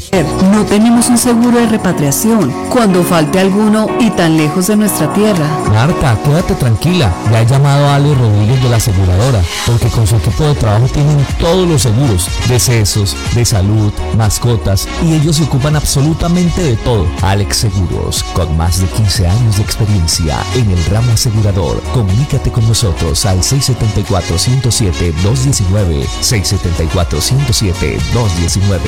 No tenemos un seguro de repatriación cuando falte alguno y tan lejos de nuestra tierra. Marta, quédate tranquila. Ya he llamado a Ale Rodríguez de la aseguradora, porque con su equipo de trabajo tienen todos los seguros, decesos, de salud, mascotas, y ellos se ocupan absolutamente de todo. Alex Seguros, con más de 15 años de experiencia en el ramo asegurador. Comunícate con nosotros al 674-107-219, 674-107-219.